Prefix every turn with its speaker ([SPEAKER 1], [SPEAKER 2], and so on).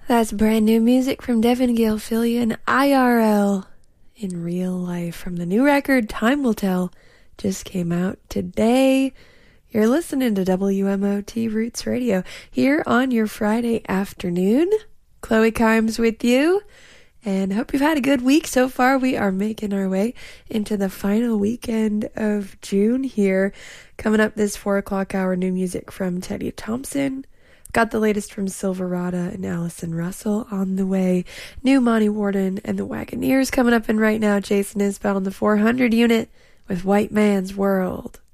[SPEAKER 1] That's brand new music from Devin Gilfillian, IRL, in real life, from the new record, Time Will Tell, just came out today. You're listening to WMOT Roots Radio here on your Friday afternoon. Chloe Kimes with you, and hope you've had a good week so far. We are making our way into the final weekend of June here. Coming up this 4 o'clock hour, new music from Teddy Thompson. Got the latest from Silverado and Allison Russell on the way. New Monty Warden and the Wagoneers coming up, and right now Jason Isbell on the 400 unit with White Man's World.